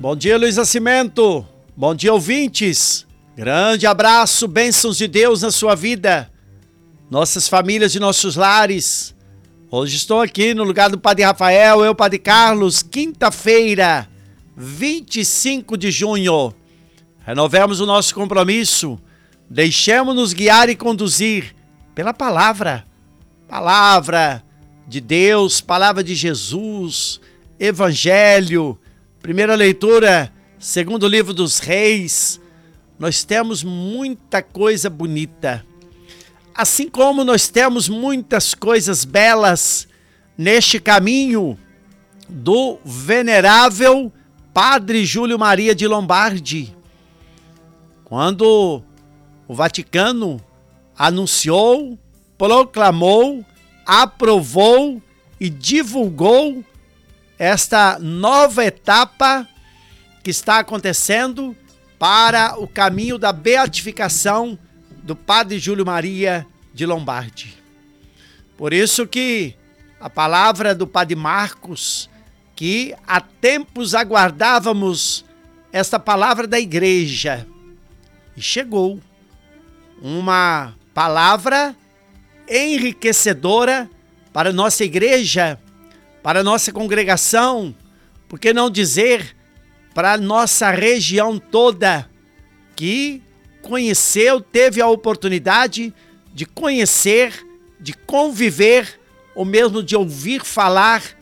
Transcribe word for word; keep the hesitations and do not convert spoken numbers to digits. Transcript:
Bom dia, Luiz Nascimento. Bom dia, ouvintes. Grande abraço, bênçãos de Deus na sua vida, nossas famílias e nossos lares. Hoje estou aqui no lugar do Padre Rafael, eu, Padre Carlos, quinta-feira, vinte e cinco de junho. Renovemos o nosso compromisso, deixemos-nos guiar e conduzir pela palavra, palavra de Deus, palavra de Jesus, Evangelho, primeira leitura, segundo livro dos Reis. Nós temos muita coisa bonita, assim como nós temos muitas coisas belas neste caminho do venerável Padre Júlio Maria de Lombardi. Quando o Vaticano anunciou, proclamou, aprovou e divulgou esta nova etapa que está acontecendo para o caminho da beatificação do Padre Júlio Maria de Lombardi. Por isso que a palavra do Padre Marcos, que há tempos aguardávamos esta palavra da igreja, e chegou uma palavra enriquecedora para a nossa igreja, para a nossa congregação, por que não dizer para a nossa região toda, que conheceu, teve a oportunidade de conhecer, de conviver, ou mesmo de ouvir falar